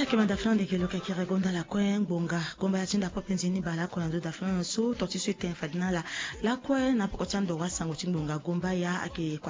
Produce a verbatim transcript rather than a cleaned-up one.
ke madafran de kelo ka kira gonda la kwen bonga gomba chinda pop nzini bala ko ndo dafran so torti suite fadina la la kwen na poko chando wasango chimbonga gomba ya ake